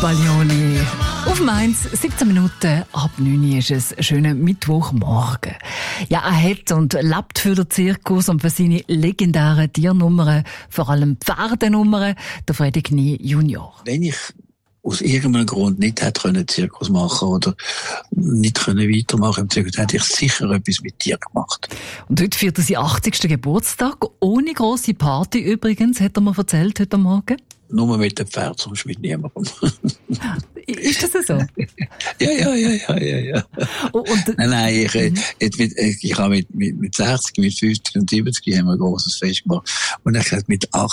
Baglioni. Auf Mainz, 17 Minuten ab 9 Uhr ist es. Schöner Mittwochmorgen. Ja, er hat und lebt für den Zirkus und für seine legendären Tiernummern, vor allem Pferdenummern, der Freddy Knie Junior. Wenn ich aus irgendeinem Grund nicht hätte Zirkus machen oder nicht weitermachen im Zirkus, hätte ich sicher etwas mit Tier gemacht. Und heute feiert er seinen 80. Geburtstag. Ohne grosse Party übrigens, hat er mir erzählt heute Morgen. Nur mit dem Pferd, sonst mit niemandem. Ist das so? Ja. Und Nein, ich habe mit 60, mit 50 und 70 haben wir ein grosses Fest gemacht. Und ich mit 80